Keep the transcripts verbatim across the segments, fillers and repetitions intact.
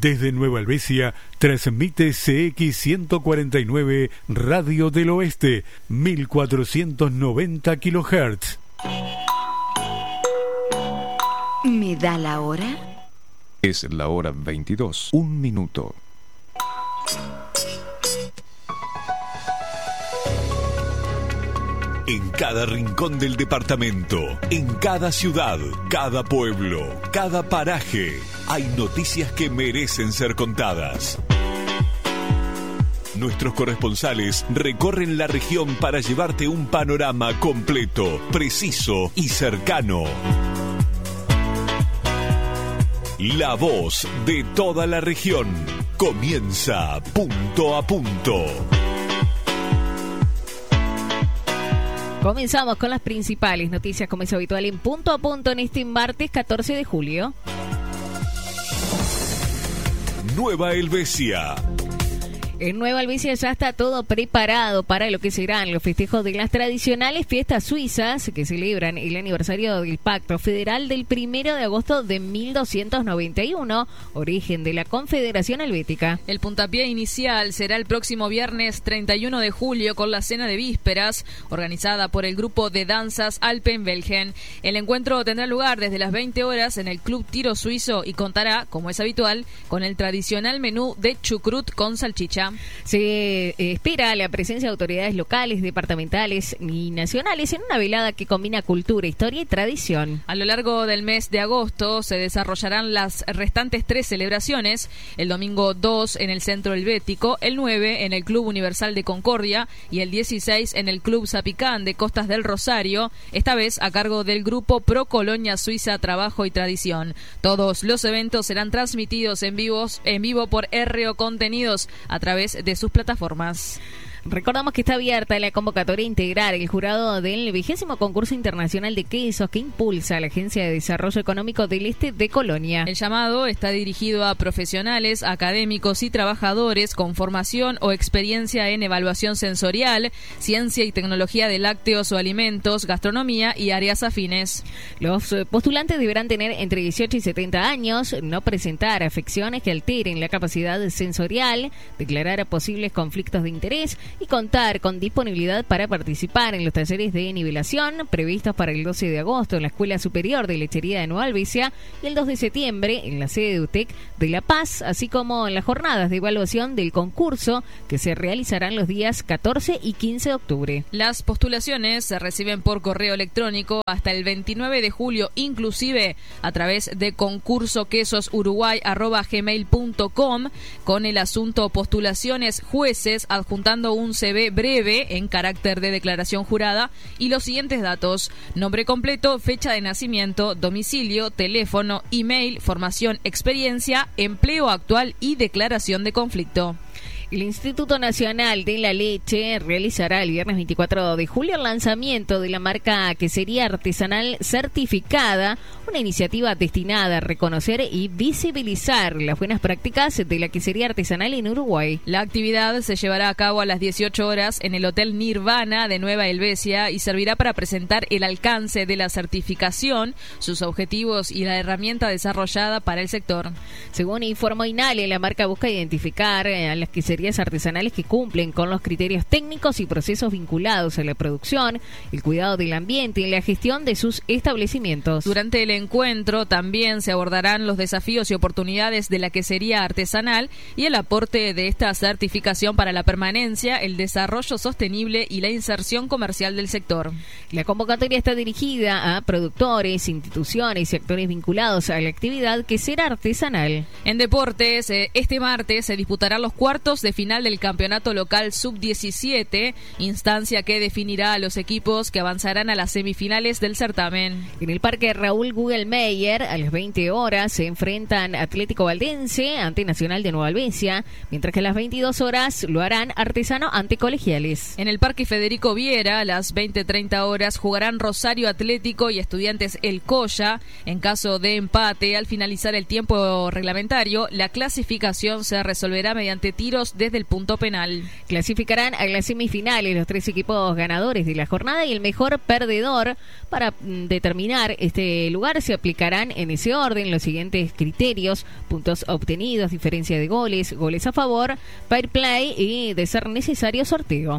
Desde Nueva Helvecia transmite C X ciento cuarenta y nueve Radio del Oeste, mil cuatrocientos noventa kilohertz. ¿Me da la hora? Es la hora veintidós, un minuto. En cada rincón del departamento, en cada ciudad, cada pueblo, cada paraje, hay noticias que merecen ser contadas. Nuestros corresponsales recorren la región para llevarte un panorama completo, preciso y cercano. La voz de toda la región comienza punto a punto. Comenzamos con las principales noticias, como es habitual, en Punto a Punto en este martes catorce de julio. Nueva Helvecia. En Nueva Helvecia ya está todo preparado para lo que serán los festejos de las tradicionales fiestas suizas que celebran el aniversario del Pacto Federal del primero de agosto de mil doscientos noventa y uno, origen de la Confederación Helvética. El puntapié inicial será el próximo viernes treinta y uno de julio con la cena de vísperas, organizada por el grupo de danzas Alpenbelgen. El encuentro tendrá lugar desde las veinte horas en el Club Tiro Suizo y contará, como es habitual, con el tradicional menú de chucrut con salchicha. Se eh, espera la presencia de autoridades locales, departamentales y nacionales en una velada que combina cultura, historia y tradición. A lo largo del mes de agosto se desarrollarán las restantes tres celebraciones: el domingo dos en el Centro Helvético, el nueve en el Club Universal de Concordia y el dieciséis en el Club Zapicán de Costas del Rosario, esta vez a cargo del grupo Pro Colonia Suiza Trabajo y Tradición. Todos los eventos serán transmitidos en, vivos, en vivo por R O Contenidos a través de sus plataformas. Recordamos que está abierta la convocatoria a integrar el jurado del vigésimo concurso internacional de quesos que impulsa la Agencia de Desarrollo Económico del Este de Colonia. El llamado está dirigido a profesionales, académicos y trabajadores con formación o experiencia en evaluación sensorial, ciencia y tecnología de lácteos o alimentos, gastronomía y áreas afines. Los postulantes deberán tener entre dieciocho y setenta años, no presentar afecciones que alteren la capacidad sensorial, declarar posibles conflictos de interés y contar con disponibilidad para participar en los talleres de nivelación previstos para el doce de agosto en la Escuela Superior de Lechería de Nueva Helvecia y el dos de septiembre en la sede de U T E C de La Paz, así como en las jornadas de evaluación del concurso que se realizarán los días catorce y quince de octubre. Las postulaciones se reciben por correo electrónico hasta el veintinueve de julio, inclusive a través de concursoquesosuruguay arroba gmail punto com, con el asunto postulaciones jueces, adjuntando un un C V breve en carácter de declaración jurada y los siguientes datos: nombre completo, fecha de nacimiento, domicilio, teléfono, email, formación, experiencia, empleo actual y declaración de conflicto. El Instituto Nacional de la Leche realizará el viernes veinticuatro de julio el lanzamiento de la marca Quesería Artesanal Certificada, una iniciativa destinada a reconocer y visibilizar las buenas prácticas de la quesería artesanal en Uruguay. La actividad se llevará a cabo a las dieciocho horas en el Hotel Nirvana de Nueva Helvecia y servirá para presentar el alcance de la certificación, sus objetivos y la herramienta desarrollada para el sector. Según informó INALE, la marca busca identificar a las queserías artesanales que cumplen con los criterios técnicos y procesos vinculados a la producción, el cuidado del ambiente y la gestión de sus establecimientos. Durante el encuentro también se abordarán los desafíos y oportunidades de la quesería artesanal y el aporte de esta certificación para la permanencia, el desarrollo sostenible y la inserción comercial del sector. La convocatoria está dirigida a productores, instituciones y actores vinculados a la actividad quesera artesanal. En deportes, este martes se disputarán los cuartos de final del campeonato local sub diecisiete, instancia que definirá a los equipos que avanzarán a las semifinales del certamen. En el Parque Raúl Gugelmeyer, a las veinte horas, se enfrentan Atlético Valdense ante Nacional de Nueva Helvecia, mientras que a las veintidós horas lo harán Artesano ante Colegiales. En el Parque Federico Viera, a las veinte treinta horas, jugarán Rosario Atlético y Estudiantes El Colla. En caso de empate, al finalizar el tiempo reglamentario, la clasificación se resolverá mediante tiros puntos desde el punto penal. Clasificarán a las semifinales los tres equipos ganadores de la jornada y el mejor perdedor. Para mm, determinar este lugar se aplicarán en ese orden los siguientes criterios: puntos obtenidos, diferencia de goles, goles a favor, fair play y, de ser necesario, sorteo.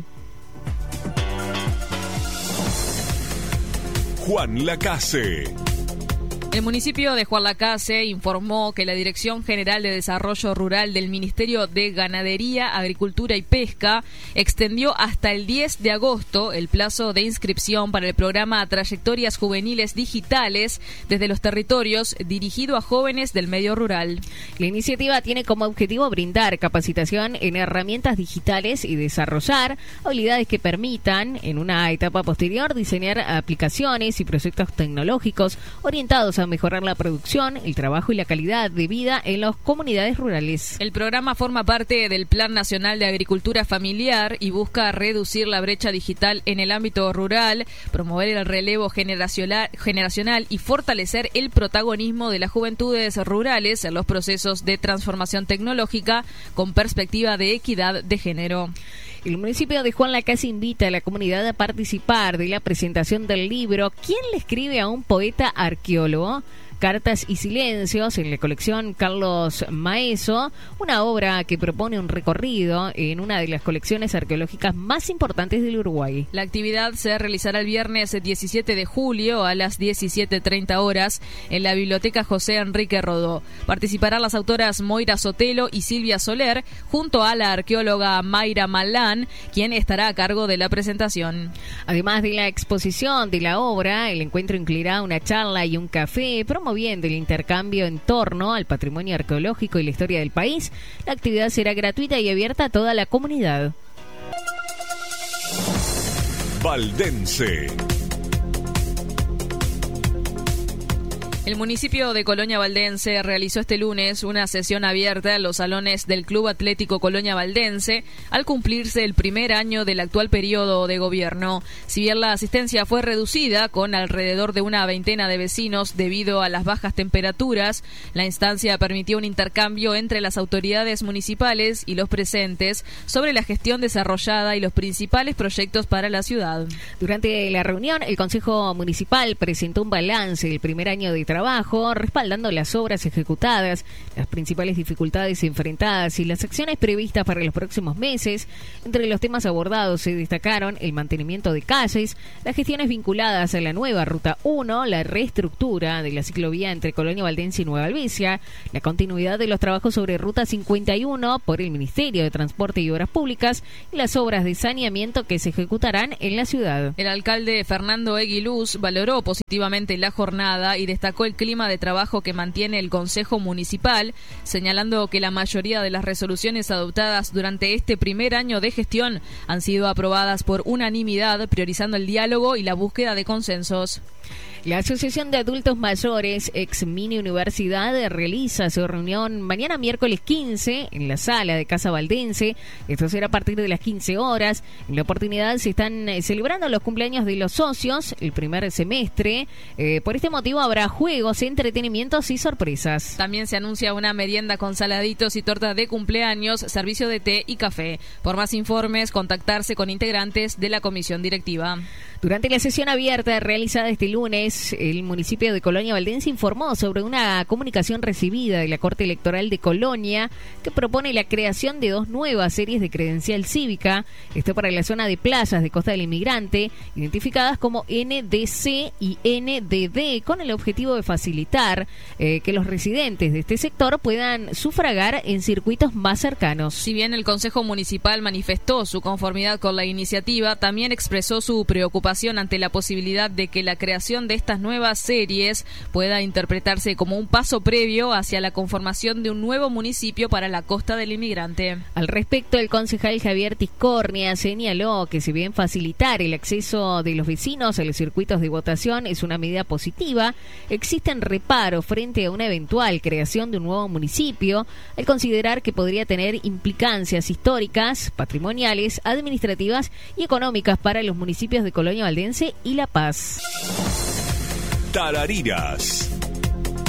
Juan Lacase. El municipio de Juan Lacase informó que la Dirección General de Desarrollo Rural del Ministerio de Ganadería, Agricultura y Pesca extendió hasta el diez de agosto el plazo de inscripción para el programa Trayectorias Juveniles Digitales desde los territorios, dirigido a jóvenes del medio rural. La iniciativa tiene como objetivo brindar capacitación en herramientas digitales y desarrollar habilidades que permitan, en una etapa posterior, diseñar aplicaciones y proyectos tecnológicos orientados a mejorar la producción, el trabajo y la calidad de vida en las comunidades rurales. El programa forma parte del Plan Nacional de Agricultura Familiar y busca reducir la brecha digital en el ámbito rural, promover el relevo generacional, generacional y fortalecer el protagonismo de las juventudes rurales en los procesos de transformación tecnológica con perspectiva de equidad de género. El municipio de Juan Lacase invita a la comunidad a participar de la presentación del libro ¿Quién le escribe a un poeta arqueólogo? Cartas y Silencios, en la colección Carlos Maeso, una obra que propone un recorrido en una de las colecciones arqueológicas más importantes del Uruguay. La actividad se realizará el viernes diecisiete de julio a las diecisiete treinta horas en la Biblioteca José Enrique Rodó. Participarán las autoras Moira Sotelo y Silvia Soler, junto a la arqueóloga Mayra Malán, quien estará a cargo de la presentación. Además de la exposición de la obra, el encuentro incluirá una charla y un café, promoviendo el intercambio en torno al patrimonio arqueológico y la historia del país. La actividad será gratuita y abierta a toda la comunidad. Valdense. El municipio de Colonia Valdense realizó este lunes una sesión abierta en los salones del Club Atlético Colonia Valdense al cumplirse el primer año del actual periodo de gobierno. Si bien la asistencia fue reducida con alrededor de una veintena de vecinos debido a las bajas temperaturas, la instancia permitió un intercambio entre las autoridades municipales y los presentes sobre la gestión desarrollada y los principales proyectos para la ciudad. Durante la reunión, el Consejo Municipal presentó un balance del primer año de trabajo, respaldando las obras ejecutadas, las principales dificultades enfrentadas y las acciones previstas para los próximos meses. Entre los temas abordados se destacaron el mantenimiento de calles, las gestiones vinculadas a la nueva Ruta uno, la reestructura de la ciclovía entre Colonia Valdense y Nueva Albesia, la continuidad de los trabajos sobre Ruta cincuenta y uno por el Ministerio de Transporte y Obras Públicas y las obras de saneamiento que se ejecutarán en la ciudad. El alcalde Fernando Eguiluz valoró positivamente la jornada y destacó el clima de trabajo que mantiene el Consejo Municipal, señalando que la mayoría de las resoluciones adoptadas durante este primer año de gestión han sido aprobadas por unanimidad, priorizando el diálogo y la búsqueda de consensos. La Asociación de Adultos Mayores, ex Mini Universidad, realiza su reunión mañana miércoles quince en la sala de Casa Valdense. Esto será a partir de las quince horas. En la oportunidad se están celebrando los cumpleaños de los socios, el primer semestre. Eh, por este motivo habrá juegos, entretenimientos y sorpresas. También se anuncia una merienda con saladitos y tortas de cumpleaños, servicio de té y café. Por más informes, contactarse con integrantes de la comisión directiva. Durante la sesión abierta realizada este lunes, el municipio de Colonia Valdense informó sobre una comunicación recibida de la Corte Electoral de Colonia que propone la creación de dos nuevas series de credencial cívica, esto para la zona de playas de Costa del Inmigrante, identificadas como N D C y N D D, con el objetivo de facilitar eh, que los residentes de este sector puedan sufragar en circuitos más cercanos. Si bien el Consejo Municipal manifestó su conformidad con la iniciativa, también expresó su preocupación ante la posibilidad de que la creación de estas nuevas series pueda interpretarse como un paso previo hacia la conformación de un nuevo municipio para la Costa del Inmigrante. Al respecto, el concejal Javier Tiscornia señaló que si bien facilitar el acceso de los vecinos a los circuitos de votación es una medida positiva, existen reparos frente a una eventual creación de un nuevo municipio, al considerar que podría tener implicancias históricas, patrimoniales, administrativas y económicas para los municipios de Colonia Valdense y La Paz. Tarariras.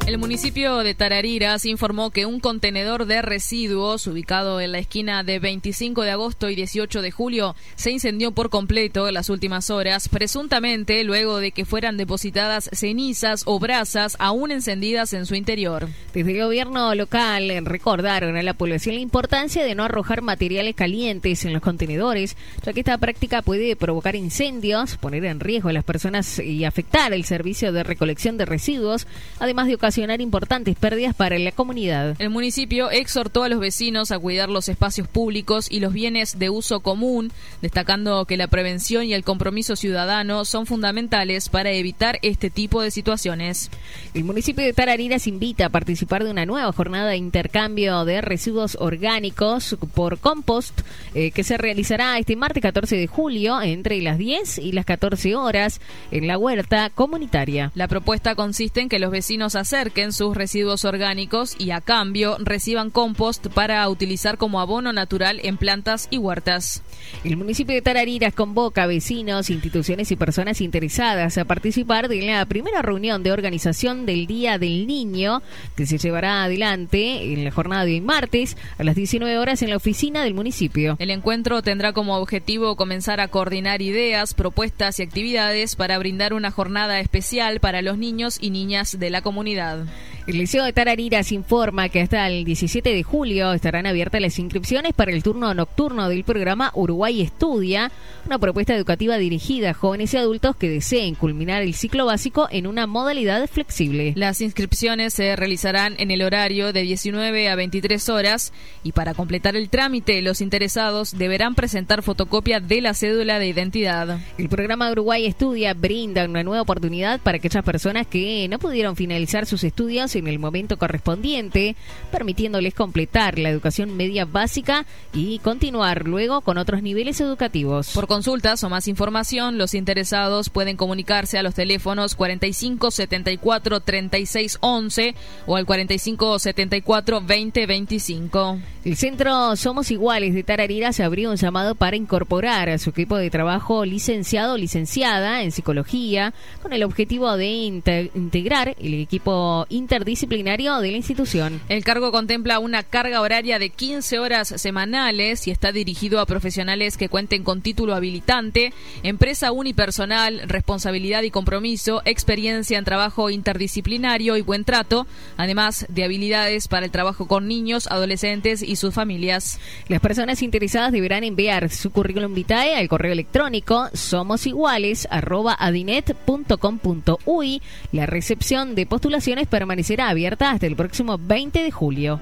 El municipio de Tarariras informó que un contenedor de residuos ubicado en la esquina de veinticinco de agosto y dieciocho de julio se incendió por completo en las últimas horas, presuntamente luego de que fueran depositadas cenizas o brasas aún encendidas en su interior. Desde el gobierno local recordaron a la población la importancia de no arrojar materiales calientes en los contenedores, ya que esta práctica puede provocar incendios, poner en riesgo a las personas y afectar el servicio de recolección de residuos, además de ocasionar importantes pérdidas para la comunidad. El municipio exhortó a los vecinos a cuidar los espacios públicos y los bienes de uso común, destacando que la prevención y el compromiso ciudadano son fundamentales para evitar este tipo de situaciones. El municipio de Tarariras invita a participar de una nueva jornada de intercambio de residuos orgánicos por compost eh, que se realizará este martes catorce de julio entre las diez y las catorce horas en la huerta comunitaria. La propuesta consiste en que los vecinos acerquen sus residuos orgánicos y a cambio reciban compost para utilizar como abono natural en plantas y huertas. El municipio de Tarariras convoca a vecinos, instituciones y personas interesadas a participar de la primera reunión de organización del Día del Niño, que se llevará adelante en la jornada de hoy martes a las diecinueve horas en la oficina del municipio. El encuentro tendrá como objetivo comenzar a coordinar ideas, propuestas y actividades para brindar una jornada especial para los niños y niñas de la comunidad. El Liceo de Tarariras informa que hasta el diecisiete de julio estarán abiertas las inscripciones para el turno nocturno del programa Uruguay Estudia, una propuesta educativa dirigida a jóvenes y adultos que deseen culminar el ciclo básico en una modalidad flexible. Las inscripciones se realizarán en el horario de diecinueve a veintitrés horas y para completar el trámite los interesados deberán presentar fotocopia de la cédula de identidad. El programa Uruguay Estudia brinda una nueva oportunidad para aquellas personas que no pudieron finalizar sus estudios en el momento correspondiente, permitiéndoles completar la educación media básica y continuar luego con otros niveles educativos. Por consultas o más información, los interesados pueden comunicarse a los teléfonos cuarenta y cinco setenta y cuatro treinta y seis once o al cuarenta y cinco setenta y cuatro veinte veinticinco. El Centro Somos Iguales de Tarariras abrió un llamado para incorporar a su equipo de trabajo licenciado o licenciada en psicología con el objetivo de inte- integrar el equipo interdisciplinario de la institución. El cargo contempla una carga horaria de quince horas semanales y está dirigido a profesionales que cuenten con título habilitante, empresa unipersonal, responsabilidad y compromiso, experiencia en trabajo interdisciplinario y buen trato, además de habilidades para el trabajo con niños, adolescentes y sus familias. Las personas interesadas deberán enviar su currículum vitae al correo electrónico somosiguales arroba adinet punto com punto uy. La recepción de postulaciones permanecerá abierta hasta el próximo veinte de julio.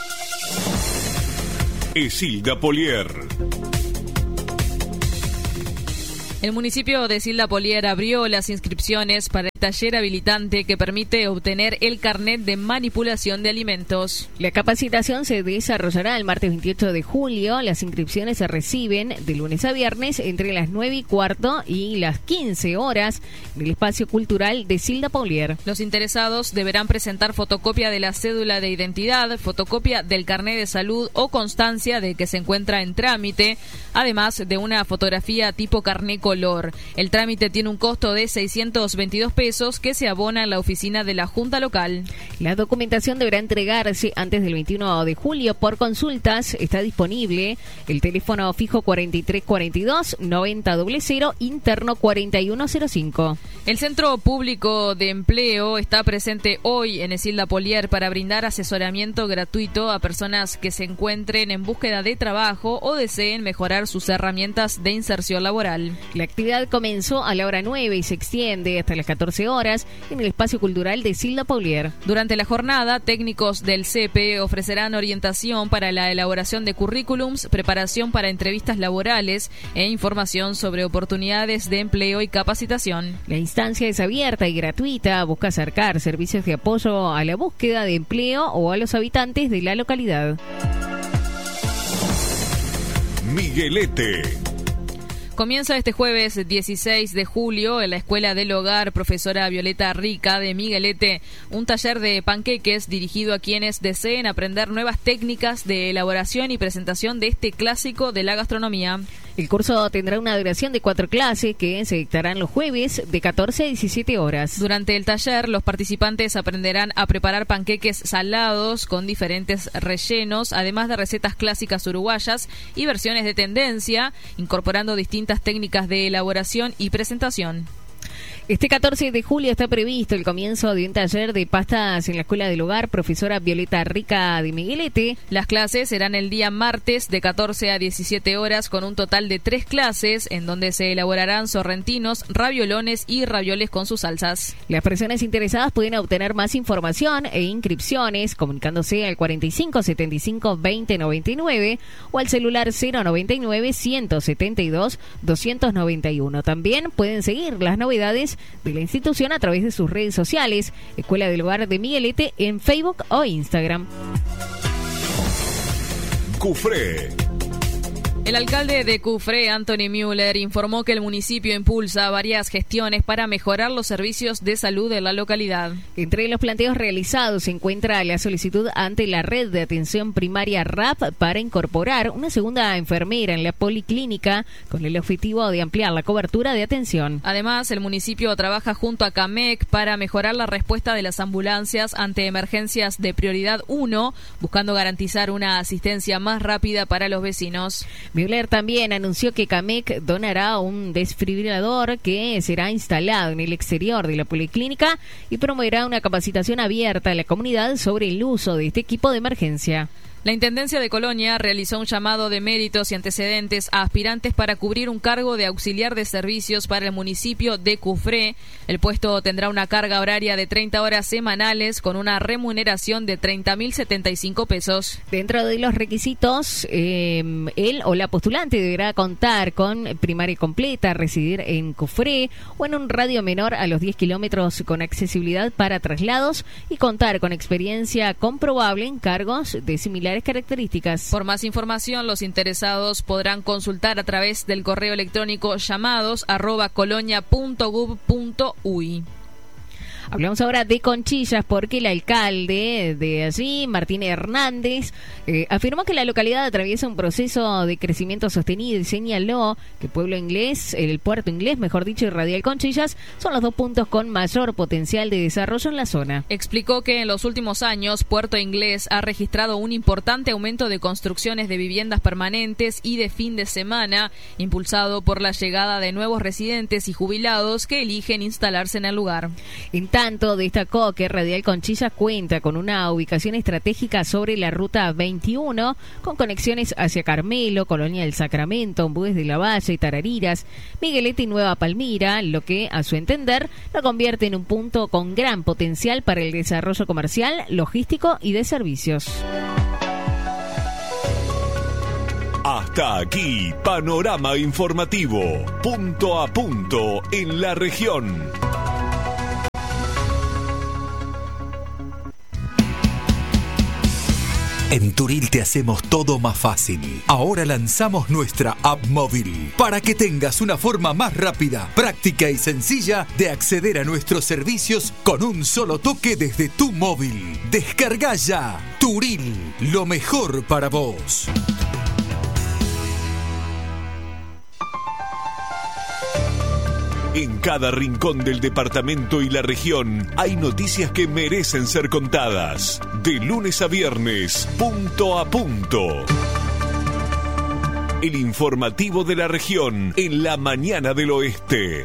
Esilda Polier. El municipio de Esilda Polier abrió las inscripciones para el taller habilitante que permite obtener el carnet de manipulación de alimentos. La capacitación se desarrollará el martes veintiocho de julio. Las inscripciones se reciben de lunes a viernes entre las nueve y cuarto y las quince horas en el espacio cultural de Esilda Polier. Los interesados deberán presentar fotocopia de la cédula de identidad, fotocopia del carnet de salud o constancia de que se encuentra en trámite, además de una fotografía tipo carnet color. El trámite tiene un costo de seiscientos veintidós pesos que se abona en la oficina de la Junta Local. La documentación deberá entregarse antes del veintiuno de julio. Por consultas está disponible el teléfono fijo cuarenta y tres cuarenta y dos noventa cero cero, interno cuarenta y uno cero cinco. El Centro Público de Empleo está presente hoy en Esilda Polier para brindar asesoramiento gratuito a personas que se encuentren en búsqueda de trabajo o deseen mejorar sus herramientas de inserción laboral. La actividad comenzó a la hora nueve y se extiende hasta las catorce horas en el espacio cultural de Esilda Polier. Durante la jornada, técnicos del C E P E ofrecerán orientación para la elaboración de currículums, preparación para entrevistas laborales e información sobre oportunidades de empleo y capacitación. La instancia es abierta y gratuita, busca acercar servicios de apoyo a la búsqueda de empleo o a los habitantes de la localidad. Miguelete. Comienza este jueves dieciséis de julio en la Escuela del Hogar Profesora Violeta Rica de Miguelete un taller de panqueques dirigido a quienes deseen aprender nuevas técnicas de elaboración y presentación de este clásico de la gastronomía. El curso tendrá una duración de cuatro clases que se dictarán los jueves de catorce a diecisiete horas. Durante el taller, los participantes aprenderán a preparar panqueques salados con diferentes rellenos, además de recetas clásicas uruguayas y versiones de tendencia, incorporando distintas técnicas de elaboración y presentación. Este catorce de julio está previsto el comienzo de un taller de pastas en la Escuela del Hogar, profesora Violeta Rica de Miguelete. Las clases serán el día martes de catorce a diecisiete horas con un total de tres clases en donde se elaborarán sorrentinos, raviolones y ravioles con sus salsas. Las personas interesadas pueden obtener más información e inscripciones comunicándose al cuarenta y cinco setenta y cinco veinte noventa y nueve o al celular cero noventa y nueve ciento setenta y dos doscientos noventa y uno. También pueden seguir las novedades de la institución a través de sus redes sociales, Escuela del Hogar de Miguelete en Facebook o Instagram. Cufré. El alcalde de Cufré, Anthony Müller, informó que el municipio impulsa varias gestiones para mejorar los servicios de salud de la localidad. Entre los planteos realizados se encuentra la solicitud ante la red de atención primaria R A P para incorporar una segunda enfermera en la policlínica con el objetivo de ampliar la cobertura de atención. Además, el municipio trabaja junto a CAMEC para mejorar la respuesta de las ambulancias ante emergencias de prioridad uno, buscando garantizar una asistencia más rápida para los vecinos. Müller también anunció que CAMEC donará un desfibrilador que será instalado en el exterior de la policlínica y promoverá una capacitación abierta a la comunidad sobre el uso de este equipo de emergencia. La Intendencia de Colonia realizó un llamado de méritos y antecedentes a aspirantes para cubrir un cargo de auxiliar de servicios para el municipio de Cufré. El puesto tendrá una carga horaria de treinta horas semanales con una remuneración de treinta mil setenta y cinco pesos. Dentro de los requisitos, eh, él o la postulante deberá contar con primaria completa, residir en Cufré o en un radio menor a los diez kilómetros con accesibilidad para traslados y contar con experiencia comprobable en cargos de similares características. Por más información, los interesados podrán consultar a través del correo electrónico llamados arroba colonia punto gov punto uy. Hablamos ahora de Conchillas porque el alcalde de allí, Martín Hernández, eh, afirmó que la localidad atraviesa un proceso de crecimiento sostenido y señaló que Pueblo Inglés, el Puerto Inglés, mejor dicho, y Radial Conchillas son los dos puntos con mayor potencial de desarrollo en la zona. Explicó que en los últimos años Puerto Inglés ha registrado un importante aumento de construcciones de viviendas permanentes y de fin de semana, impulsado por la llegada de nuevos residentes y jubilados que eligen instalarse en el lugar. En tanto, destacó que Radial Conchillas cuenta con una ubicación estratégica sobre la ruta veintiuno, con conexiones hacia Carmelo, Colonia del Sacramento, Ombúes de la Valle, Tarariras, Miguelete y Nueva Palmira, lo que, a su entender, lo convierte en un punto con gran potencial para el desarrollo comercial, logístico y de servicios. Hasta aquí, panorama informativo, punto a punto en la región. En Turil te hacemos todo más fácil. Ahora lanzamos nuestra app móvil para que tengas una forma más rápida, práctica y sencilla de acceder a nuestros servicios con un solo toque desde tu móvil. Descarga ya Turil, lo mejor para vos. En cada rincón del departamento y la región hay noticias que merecen ser contadas. De lunes a viernes, punto a punto. El informativo de la región en la mañana del oeste.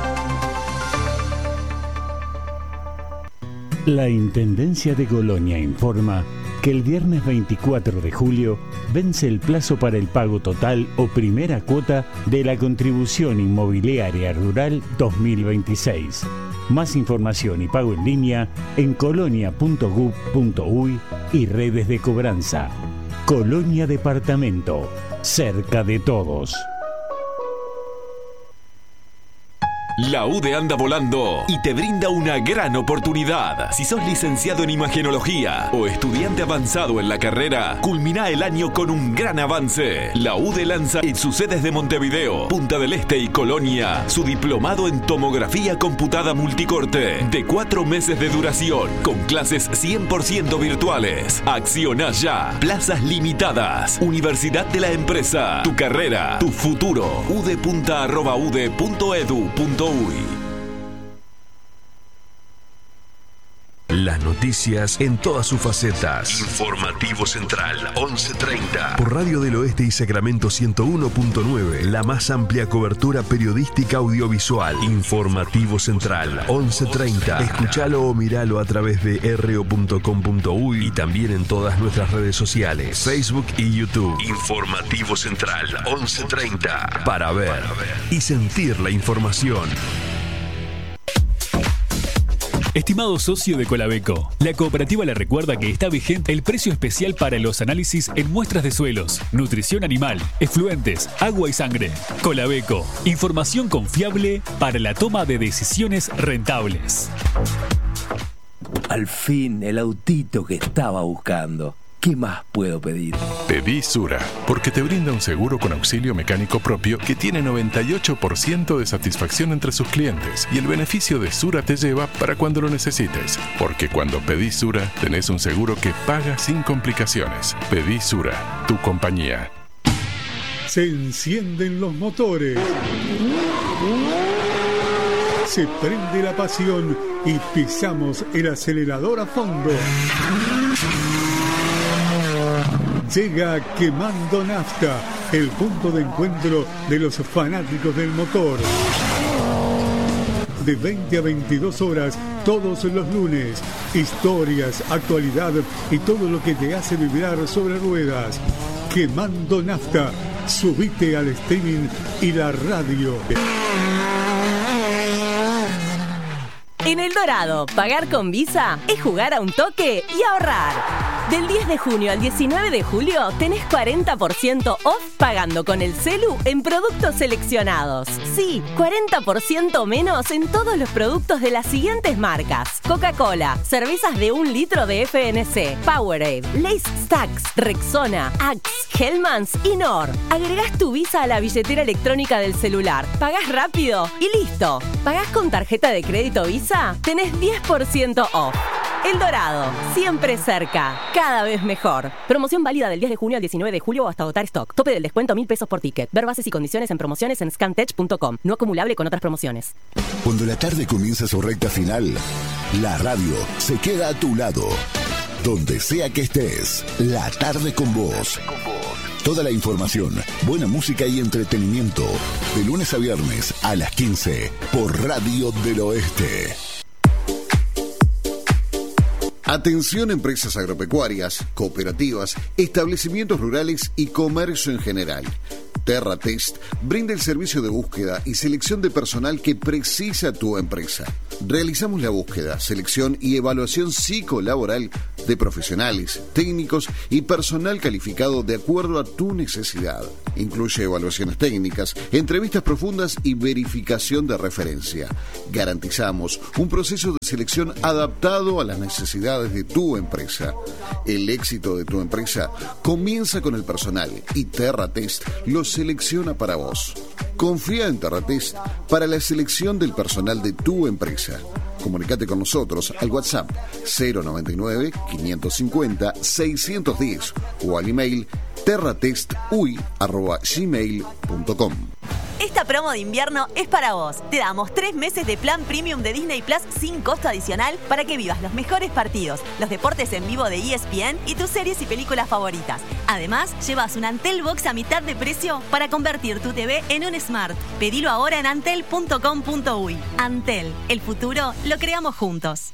La Intendencia de Colonia informa que el viernes veinticuatro de julio vence el plazo para el pago total o primera cuota de la contribución inmobiliaria rural dos mil veintiséis. Más información y pago en línea en colonia punto gov punto uy y redes de cobranza. Colonia Departamento, cerca de todos. La U D E anda volando y te brinda una gran oportunidad. Si sos licenciado en imagenología o estudiante avanzado en la carrera, culmina el año con un gran avance. La U D E lanza en sus sedes de Montevideo, Punta del Este y Colonia su diplomado en tomografía computada multicorte de cuatro meses de duración con clases cien por ciento virtuales. Acciona ya. Plazas limitadas. Universidad de la Empresa. Tu carrera, tu futuro. udepunta arroba ude punto edu punto uy. Las noticias en todas sus facetas. Informativo Central, once treinta. Por Radio del Oeste y Sacramento ciento uno punto nueve. La más amplia cobertura periodística audiovisual. Informativo Central, once treinta. Escuchalo o miralo a través de r o punto com punto uy y también en todas nuestras redes sociales, Facebook y YouTube. Informativo Central, once treinta. Para ver y sentir la información. Estimado socio de Colabeco, la cooperativa le recuerda que está vigente el precio especial para los análisis en muestras de suelos, nutrición animal, efluentes, agua y sangre. Colabeco, información confiable para la toma de decisiones rentables. Al fin, el autito que estaba buscando. ¿Qué más puedo pedir? Pedí Sura, porque te brinda un seguro con auxilio mecánico propio que tiene noventa y ocho por ciento de satisfacción entre sus clientes y el beneficio de Sura te lleva para cuando lo necesites, porque cuando pedís Sura tenés un seguro que paga sin complicaciones. Pedí Sura, tu compañía. Se encienden los motores. Se prende la pasión y pisamos el acelerador a fondo. Llega Quemando Nafta, el punto de encuentro de los fanáticos del motor. De veinte a veintidós horas, todos los lunes. Historias, actualidad y todo lo que te hace vibrar sobre ruedas. Quemando Nafta. Subite al streaming y la radio. En El Dorado, pagar con Visa es jugar a un toque y ahorrar. Del diez de junio al diecinueve de julio tenés cuarenta por ciento off pagando con el celu en productos seleccionados. Sí, cuarenta por ciento menos en todos los productos de las siguientes marcas: Coca-Cola, cervezas de un litro de F N C, Powerade, Lace Stacks, Rexona, Axe, Hellmann's y Nor. Agregás tu Visa a la billetera electrónica del celular, pagás rápido y listo. ¿Pagás con tarjeta de crédito Visa? Tenés diez por ciento off. El Dorado, siempre cerca, cada vez mejor. Promoción válida del diez de junio al diecinueve de julio o hasta agotar stock. Tope del descuento mil pesos por ticket. Ver bases y condiciones en promociones en scantech punto com. No acumulable con otras promociones. Cuando la tarde comienza su recta final, la radio se queda a tu lado. Donde sea que estés, la tarde con vos. Toda la información, buena música y entretenimiento. De lunes a viernes a las quince por Radio del Oeste. Atención empresas agropecuarias, cooperativas, establecimientos rurales y comercio en general. TerraTest brinda el servicio de búsqueda y selección de personal que precisa tu empresa. Realizamos la búsqueda, selección y evaluación psicolaboral de profesionales, técnicos y personal calificado de acuerdo a tu necesidad. Incluye evaluaciones técnicas, entrevistas profundas y verificación de referencia. Garantizamos un proceso de selección adaptado a las necesidades de tu empresa. El éxito de tu empresa comienza con el personal y TerraTest lo selecciona para vos. Confía en TerraTest para la selección del personal de tu empresa. Comunicate con nosotros al WhatsApp cero noventa y nueve, quinientos cincuenta, seiscientos diez o al email terratestuy arroba gmail punto com. Esta promo de invierno es para vos. Te damos tres meses de plan premium de Disney Plus sin costo adicional para que vivas los mejores partidos, los deportes en vivo de E S P N y tus series y películas favoritas. Además, llevas un Antel Box a mitad de precio para convertir tu T V en un Smart. Pedilo ahora en antel punto com punto uy. Antel, el futuro lo creamos juntos.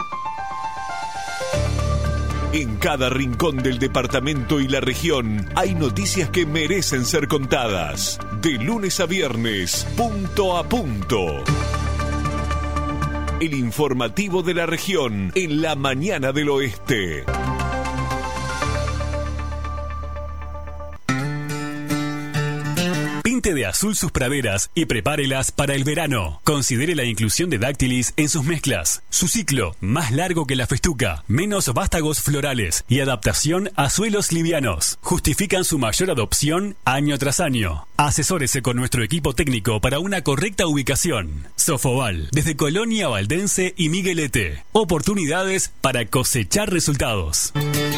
En cada rincón del departamento y la región hay noticias que merecen ser contadas. De lunes a viernes, punto a punto. El informativo de la región en la mañana del oeste. Pinte de azul sus praderas y prepárelas para el verano. Considere la inclusión de dáctilis en sus mezclas. Su ciclo, más largo que la festuca, menos vástagos florales y adaptación a suelos livianos, justifican su mayor adopción año tras año. Asesórese con nuestro equipo técnico para una correcta ubicación. Sofoval, desde Colonia Valdense y Miguelete. Oportunidades para cosechar resultados.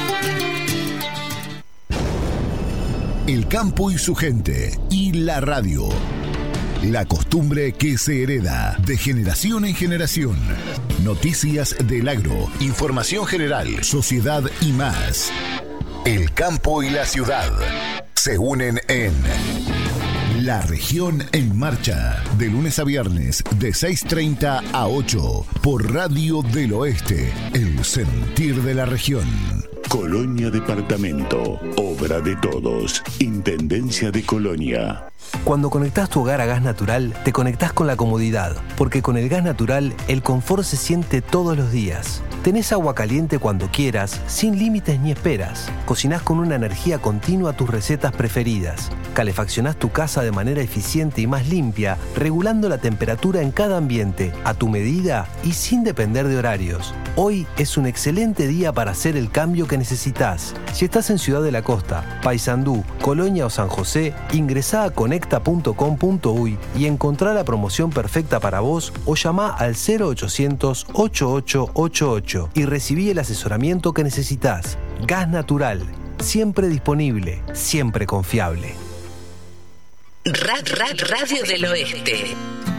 El campo y su gente y la radio. La costumbre que se hereda de generación en generación. Noticias del agro, información general, sociedad y más. El campo y la ciudad se unen en La Región en Marcha, de lunes a viernes de seis treinta a ocho por Radio del Oeste, el sentir de la región. Colonia Departamento, obra de todos, Intendencia de Colonia. Cuando conectás tu hogar a gas natural, te conectás con la comodidad, porque con el gas natural, el confort se siente todos los días. Tenés agua caliente cuando quieras, sin límites ni esperas. Cocinás con una energía continua tus recetas preferidas. Calefaccionás tu casa de manera eficiente y más limpia, regulando la temperatura en cada ambiente, a tu medida y sin depender de horarios. Hoy es un excelente día para hacer el cambio que necesitas. Si estás en Ciudad de la Costa, Paysandú, Colonia o San José, ingresá a conecta punto com punto uy y encontrá la promoción perfecta para vos o llamá al cero ochocientos, ochenta y ocho ochenta y ocho y recibí el asesoramiento que necesitas. Gas natural, siempre disponible, siempre confiable. Rad, rad, Radio del Oeste.